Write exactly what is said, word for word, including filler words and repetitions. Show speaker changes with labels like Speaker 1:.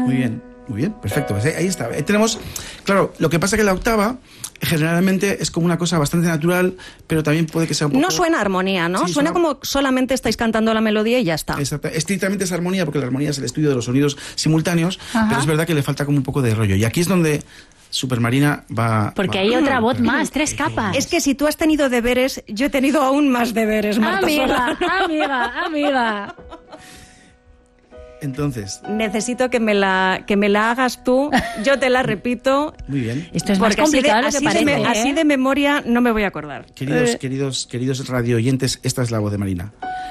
Speaker 1: Muy bien, muy bien, perfecto. Pues ahí está. Ahí tenemos, claro, lo que pasa es que la octava generalmente es como una cosa bastante natural, pero también puede que sea un poco...
Speaker 2: No suena armonía, ¿no?
Speaker 1: Sí,
Speaker 2: suena
Speaker 1: suena...
Speaker 2: como solamente estáis cantando la melodía y ya está.
Speaker 1: Exacto. Estrictamente es armonía, porque la armonía es el estudio de los sonidos simultáneos, Ajá. pero es verdad que le falta como un poco de rollo. Y aquí es donde Supermarina va...
Speaker 3: Porque
Speaker 1: va,
Speaker 3: hay otra voz
Speaker 1: va,
Speaker 3: más, tres capas.
Speaker 2: Es que si tú has tenido deberes, yo he tenido aún más deberes, Marta
Speaker 3: Amiga,
Speaker 2: Solano.
Speaker 3: amiga, amiga.
Speaker 1: Entonces...
Speaker 2: Necesito que me la que me la hagas tú, yo te la repito.
Speaker 1: Muy bien.
Speaker 3: Esto es más complicado de lo que parece,
Speaker 2: de,
Speaker 3: ¿eh?
Speaker 2: Así de memoria no me voy a acordar.
Speaker 1: Queridos,
Speaker 2: eh.
Speaker 1: queridos, queridos radio oyentes, esta es la voz de Marina.